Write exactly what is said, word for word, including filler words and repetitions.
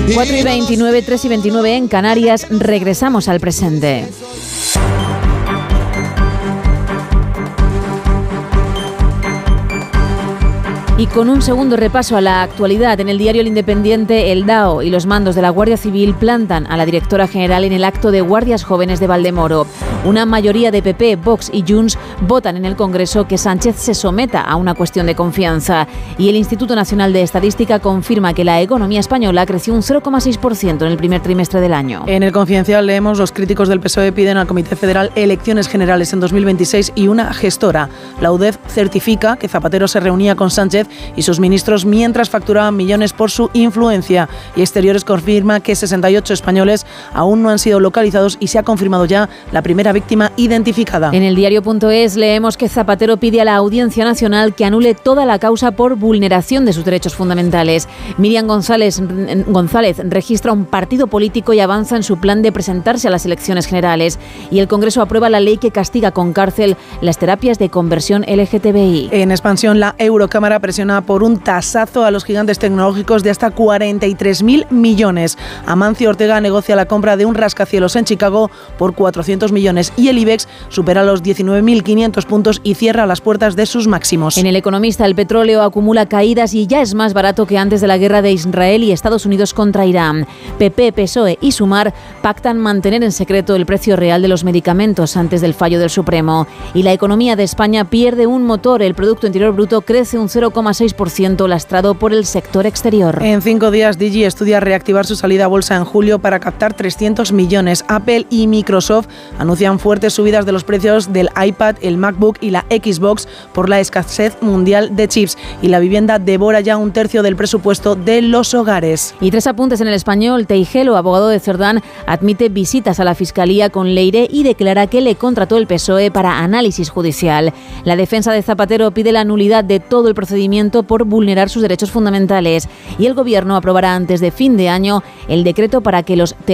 cuatro y veintinueve, tres y veintinueve en Canarias, regresamos al presente. Y con un segundo repaso a la actualidad, en el diario El Independiente, el D A O y los mandos de la Guardia Civil plantan a la directora general en el acto de Guardias Jóvenes de Valdemoro. Una mayoría de P P, Vox y Junts votan en el Congreso que Sánchez se someta a una cuestión de confianza. Y el Instituto Nacional de Estadística confirma que la economía española creció un cero coma seis por ciento en el primer trimestre del año. En El Confidencial leemos: los críticos del P S O E piden al Comité Federal elecciones generales en dos mil veintiséis y una gestora. La U D E F certifica que Zapatero se reunía con Sánchez y sus ministros mientras facturaban millones por su influencia. Y Exteriores confirma que sesenta y ocho españoles aún no han sido localizados y se ha confirmado ya la primera víctima identificada. En el diario.es leemos que Zapatero pide a la Audiencia Nacional que anule toda la causa por vulneración de sus derechos fundamentales. Miriam González, González registra un partido político y avanza en su plan de presentarse a las elecciones generales. Y el Congreso aprueba la ley que castiga con cárcel las terapias de conversión L G T B I. En expansión, la Eurocámara presiona por un tasazo a los gigantes tecnológicos de hasta cuarenta y tres mil millones. Amancio Ortega negocia la compra de un rascacielos en Chicago por cuatrocientos millones y el IBEX supera los diecinueve mil quinientos puntos y cierra las puertas de sus máximos. En El Economista, el petróleo acumula caídas y ya es más barato que antes de la guerra de Israel y Estados Unidos contra Irán. P P, P S O E y Sumar pactan mantener en secreto el precio real de los medicamentos antes del fallo del Supremo. Y la economía de España pierde un motor. El Producto Interior Bruto crece un cero coma seis por ciento lastrado por el sector exterior. En cinco días, Digi estudia reactivar su salida a bolsa en julio para captar trescientos millones. Apple y Microsoft anuncian fuertes subidas de los precios del iPad, el MacBook y la Xbox por la escasez mundial de chips. Y la vivienda devora ya un tercio del presupuesto de los hogares. Y tres apuntes en El Español. Teijelo, abogado de Cerdán, admite visitas a la Fiscalía con Leire y declara que le contrató el P S O E para análisis judicial. La defensa de Zapatero pide la nulidad de todo el procedimiento por vulnerar sus derechos fundamentales. Y el Gobierno aprobará antes de fin de año el decreto para que los